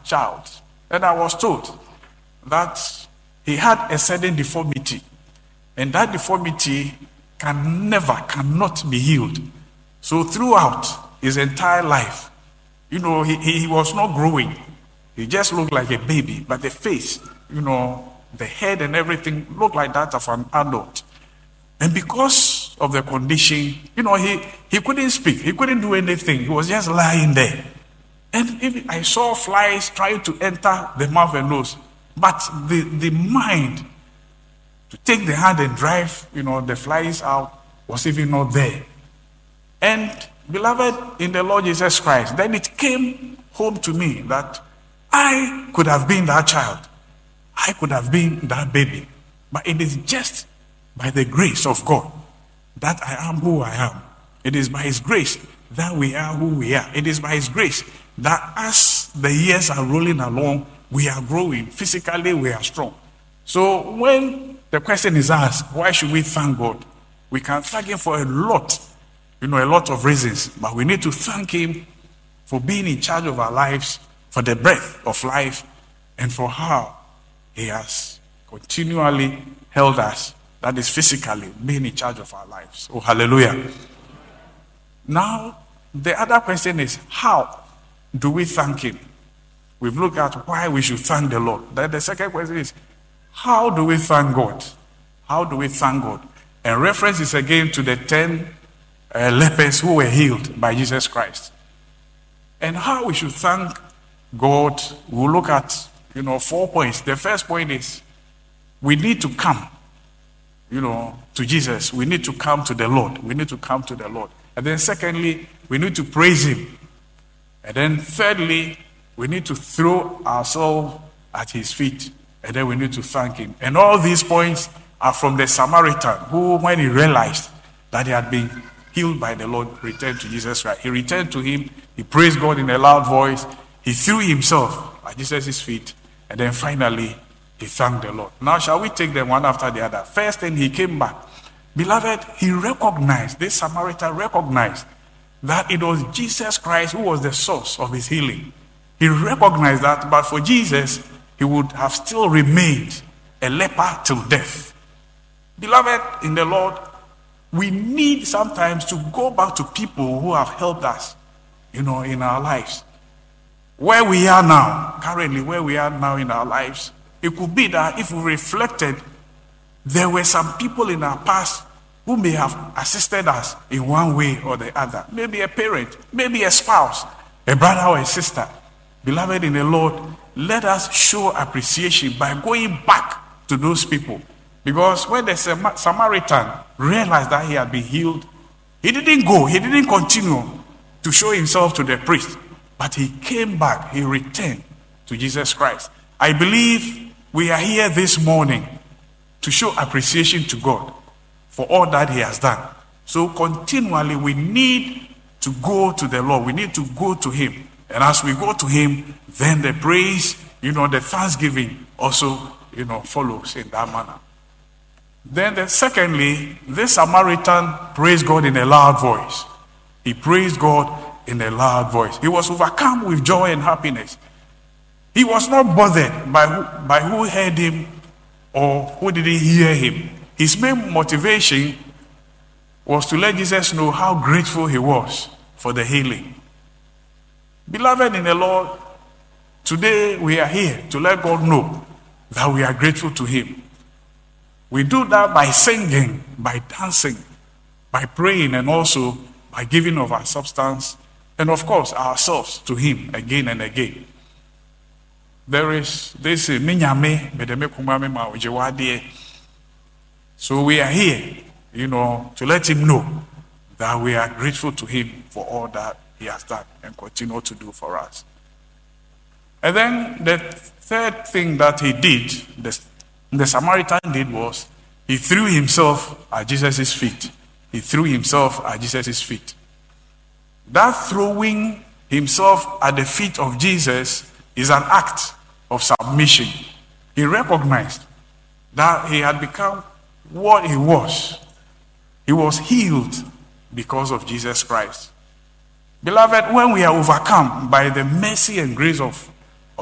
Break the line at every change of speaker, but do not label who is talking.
child. And I was told that he had a certain deformity. And that deformity cannot be healed. So throughout his entire life, he was not growing. He just looked like a baby. But the face, the head and everything looked like that of an adult. And because of the condition, he couldn't speak. He couldn't do anything. He was just lying there. And I saw flies trying to enter the mouth and nose. But the mind to take the hand and drive, the flies out was even not there. And beloved in the Lord Jesus Christ, then it came home to me that I could have been that child. I could have been that baby. But it is just by the grace of God that I am who I am. It is by his grace that we are who we are. It is by his grace that as the years are rolling along, we are growing. Physically, we are strong. So when the question is asked, why should we thank God? We can thank him for a lot of reasons. But we need to thank him for being in charge of our lives, for the breath of life, and for how he has continually held us. That is physically being in charge of our lives. Oh, hallelujah. Now, the other question is, how do we thank him? We've looked at why we should thank the Lord. Then the second question is, how do we thank God? How do we thank God? And reference is again to the 10 lepers who were healed by Jesus Christ. And how we should thank God, we'll look at 4 points. The first point is, we need to come to Jesus. We need to come to the Lord. We need to come to the Lord. And then secondly, we need to praise him. And then thirdly, we need to throw ourselves at his feet. And then we need to thank him. And all these points are from the Samaritan who, when he realized that he had been healed by the Lord, returned to Jesus Christ. He returned to him. He praised God in a loud voice. He threw himself at Jesus' feet. And then finally, he thanked the Lord. Now, shall we take them one after the other? First thing, he came back. Beloved, this Samaritan recognized that it was Jesus Christ who was the source of his healing. He recognized that, but for Jesus, he would have still remained a leper till death. Beloved in the Lord, we need sometimes to go back to people who have helped us, in our lives. Where we are now, currently where we are now in our lives, it could be that if we reflected, there were some people in our past who may have assisted us in one way or the other. Maybe a parent, maybe a spouse, a brother or a sister. Beloved in the Lord, let us show appreciation by going back to those people. Because when the Samaritan realized that he had been healed, he didn't continue to show himself to the priest, but he came back, he returned to Jesus Christ. I believe we are here this morning to show appreciation to God for all that he has done. So continually we need to go to the Lord. We need to go to him. And as we go to him, then the praise, the thanksgiving also, follows in that manner. Then secondly, this Samaritan praised God in a loud voice. He praised God in a loud voice. He was overcome with joy and happiness. He was not bothered by who heard him or who didn't hear him. His main motivation was to let Jesus know how grateful he was for the healing. Beloved in the Lord, today we are here to let God know that we are grateful to him. We do that by singing, by dancing, by praying, and also by giving of our substance, and of course ourselves to him again and again. There is this minyame bedeme kumame ma ojewade. So we are here, to let him know that we are grateful to him for all that he has done and continue to do for us. And then the third thing that he did, the Samaritan did, was he threw himself at Jesus' feet. He threw himself at Jesus' feet. That throwing himself at the feet of Jesus is an act of submission. He recognized that he had become what he was. He was healed because of Jesus Christ. Beloved, when we are overcome by the mercy and grace of